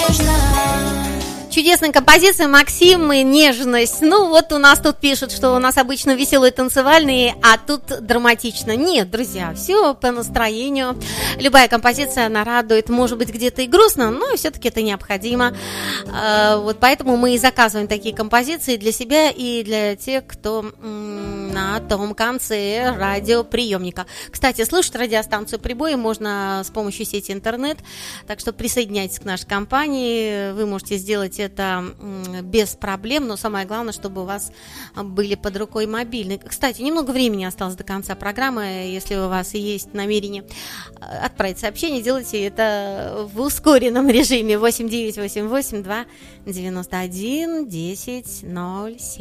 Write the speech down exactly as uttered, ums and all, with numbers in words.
Чудесная композиция, Максим и нежность. Ну вот у нас тут пишут, что у нас обычно веселые танцевальные, а тут драматично. Нет, друзья, все по настроению. Любая композиция, она радует. Может быть, где-то и грустно, но все-таки это необходимо. Вот поэтому мы и заказываем такие композиции для себя и для тех, кто на том конце радиоприемника. Кстати, слушать радиостанцию «Прибой» можно с помощью сети интернет. Так что присоединяйтесь к нашей компании. Вы можете сделать это это без проблем, но самое главное, чтобы у вас были под рукой мобильные. Кстати, немного времени осталось до конца программы. Если у вас есть намерение отправить сообщение, делайте это в ускоренном режиме. восемь девять восемь восемь два девяносто один десять ноль семь.